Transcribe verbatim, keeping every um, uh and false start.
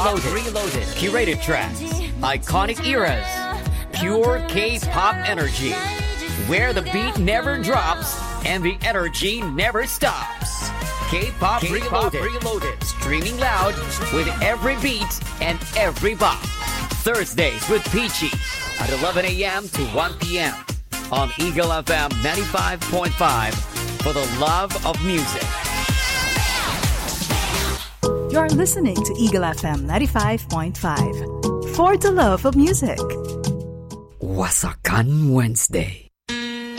Reloaded. Reloaded. Curated tracks. Iconic eras. Pure K-pop energy. Where the beat never drops and the energy never stops. K-pop, K-pop Reloaded. Reloaded. Streaming loud with every beat and every bop. Thursdays with Peachy at eleven a.m. to one p.m. on Eagle F M ninety-five point five for the love of music. You're listening to Eagle F M ninety-five point five for the love of music. Wasakan Wednesday.